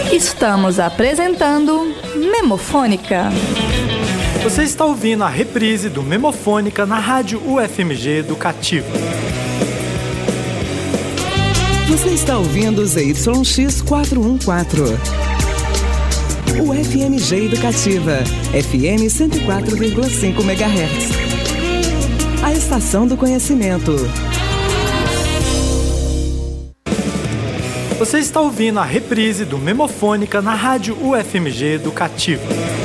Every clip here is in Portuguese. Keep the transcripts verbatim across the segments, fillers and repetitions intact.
Estamos apresentando Memofônica. Você está ouvindo a reprise do Memofônica na rádio U F M G Educativa. Você está ouvindo Z Y X quatrocentos e quatorze. U F M G Educativa, F M cento e quatro vírgula cinco megahertz. A estação do conhecimento. Você está ouvindo a reprise do Memofônica na rádio U F M G Educativa.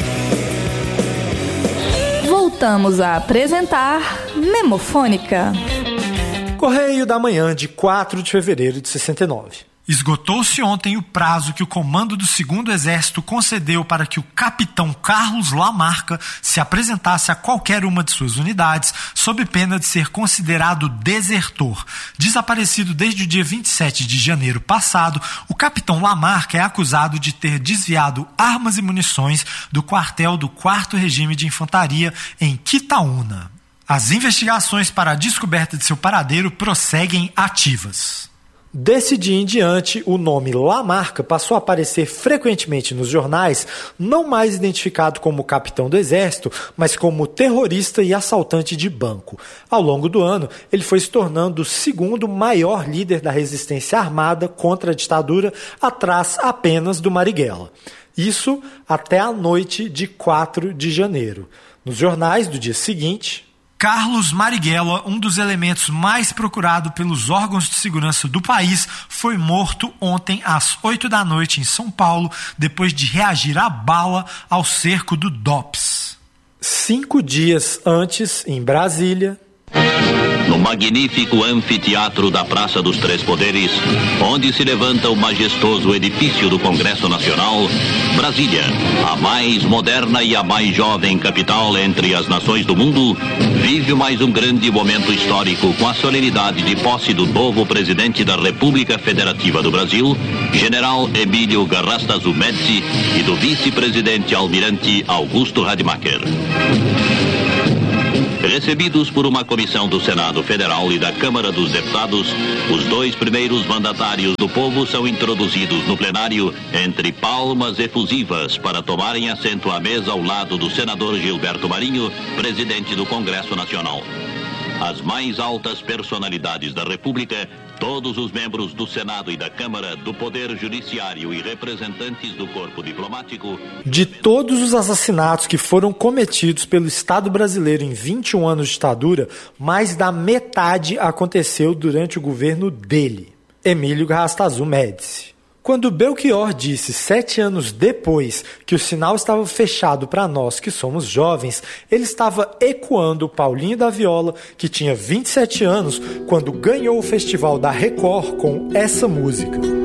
Voltamos a apresentar Memofônica. Correio da Manhã de quatro de fevereiro de sessenta e nove. Esgotou-se ontem o prazo que o comando do segundo Exército concedeu para que o capitão Carlos Lamarca se apresentasse a qualquer uma de suas unidades, sob pena de ser considerado desertor. Desaparecido desde o dia vinte e sete de janeiro passado, o capitão Lamarca é acusado de ter desviado armas e munições do quartel do quarto Regime de Infantaria em Quitaúna. As investigações para a descoberta de seu paradeiro prosseguem ativas. Desse dia em diante, o nome Lamarca passou a aparecer frequentemente nos jornais, não mais identificado como capitão do Exército, mas como terrorista e assaltante de banco. Ao longo do ano, ele foi se tornando o segundo maior líder da resistência armada contra a ditadura, atrás apenas do Marighella. Isso até a noite de quatro de janeiro. Nos jornais do dia seguinte... Carlos Marighella, um dos elementos mais procurados pelos órgãos de segurança do país, foi morto ontem às oito da noite em São Paulo, depois de reagir à bala ao cerco do D O P S. Cinco dias antes, em Brasília... No magnífico anfiteatro da Praça dos Três Poderes, onde se levanta o majestoso edifício do Congresso Nacional, Brasília, a mais moderna e a mais jovem capital entre as nações do mundo, vive mais um grande momento histórico com a solenidade de posse do novo presidente da República Federativa do Brasil, General Emílio Garrastazu Médici, e do vice-presidente almirante Augusto Rademacher. Recebidos por uma comissão do Senado Federal e da Câmara dos Deputados, os dois primeiros mandatários do povo são introduzidos no plenário entre palmas efusivas para tomarem assento à mesa ao lado do senador Gilberto Marinho, presidente do Congresso Nacional. As mais altas personalidades da República, todos os membros do Senado e da Câmara, do Poder Judiciário e representantes do corpo diplomático... De todos os assassinatos que foram cometidos pelo Estado brasileiro em vinte e um anos de ditadura, mais da metade aconteceu durante o governo dele, Emílio Garrastazu Médici. Quando Belchior disse, sete anos depois, que o sinal estava fechado para nós que somos jovens, ele estava ecoando o Paulinho da Viola, que tinha vinte e sete anos, quando ganhou o Festival da Record com essa música.